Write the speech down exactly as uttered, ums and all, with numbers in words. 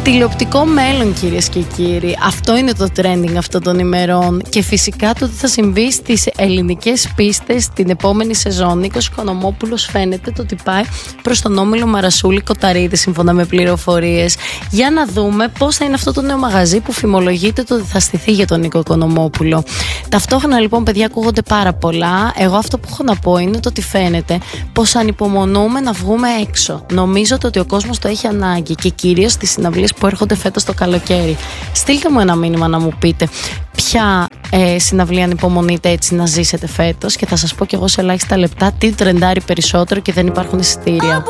Τηλεοπτικό μέλλον, κυρίες και κύριοι. Αυτό είναι το trending αυτών των ημερών. Και φυσικά το τι θα συμβεί στις ελληνικές πίστες την επόμενη σεζόν. Νίκος Οικονομόπουλος φαίνεται το ότι πάει προς τον όμιλο Μαρασούλη Κοταρίδη, σύμφωνα με πληροφορίες. Για να δούμε πώς θα είναι αυτό το νέο μαγαζί που φημολογείται το ότι θα στηθεί για τον Νίκο Οικονομόπουλο. Ταυτόχρονα λοιπόν, παιδιά, ακούγονται πάρα πολλά. Εγώ αυτό που έχω να πω είναι το ότι φαίνεται πως ανυπομονούμε να βγούμε έξω. Νομίζω ότι ο κόσμος το έχει ανάγκη και κυρίως στις συναυλίες που έρχονται φέτος το καλοκαίρι. Στείλτε μου ένα μήνυμα να μου πείτε ποια ε, συναυλία ανυπομονείτε έτσι να ζήσετε φέτος και θα σας πω κι εγώ σε ελάχιστα λεπτά τι τρεντάρει περισσότερο και δεν υπάρχουν εισιτήρια.